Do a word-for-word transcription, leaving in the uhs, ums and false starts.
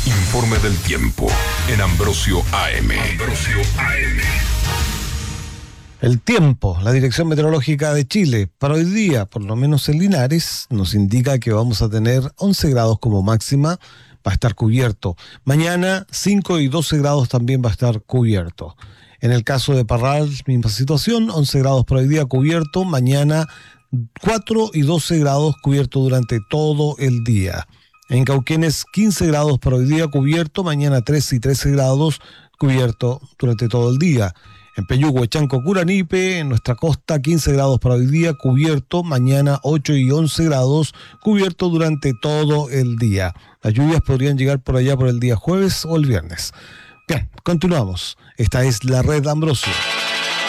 Informe del tiempo en Ambrosio A M. Ambrosio A M. El tiempo, la Dirección Meteorológica de Chile, para hoy día, por lo menos en Linares, nos indica que vamos a tener once grados como máxima, va a estar cubierto. Mañana cinco y doce grados también va a estar cubierto. En el caso de Parral, misma situación, once grados para hoy día cubierto, mañana cuatro y doce grados cubierto durante todo el día. En Cauquenes, quince grados para hoy día cubierto, mañana trece y trece grados cubierto durante todo el día. En Peyúgue, Huechanco, Curanipe, en nuestra costa, quince grados para hoy día, cubierto, mañana ocho y once grados, cubierto durante todo el día. Las lluvias podrían llegar por allá por el día jueves o el viernes. Bien, continuamos. Esta es la Red Ambrosio.